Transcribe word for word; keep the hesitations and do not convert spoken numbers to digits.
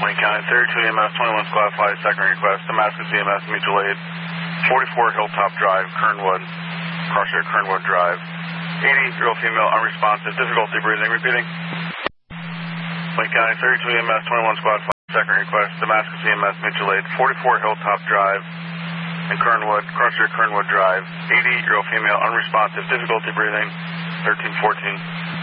Wayne County, thirty-two E M S, twenty-one Squad Flight, second request, Damascus E M S, mutual aid, forty-four Hilltop Drive, Kernwood, Crosshair Kernwood Drive, eighty-year-old female, unresponsive, difficulty breathing, repeating. Wayne County, thirty-two E M S, twenty-one Squad Flight, second request, Damascus E M S, mutual aid, forty-four Hilltop Drive, and Kernwood, Crosshair Kernwood Drive, eighty-year-old female, unresponsive, difficulty breathing, thirteen fourteen.